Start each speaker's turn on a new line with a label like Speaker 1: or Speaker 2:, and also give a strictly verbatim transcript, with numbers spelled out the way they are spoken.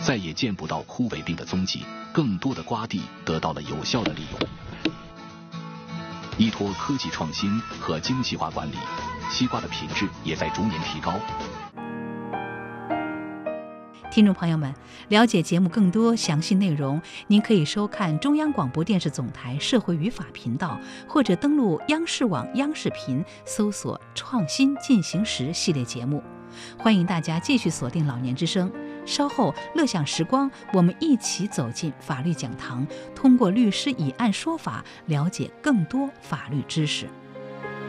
Speaker 1: 再也见不到枯萎病的踪迹，更多的瓜地得到了有效的利用。依托科技创新和精细化管理，西瓜的品质也在逐年提高。
Speaker 2: 听众朋友们，了解节目更多详细内容，您可以收看中央广播电视总台社会语法频道，或者登录央视网央视频，搜索“创新进行时”系列节目。欢迎大家继续锁定老年之声，稍后乐享时光，我们一起走进法律讲堂，通过律师以案说法，了解更多法律知识。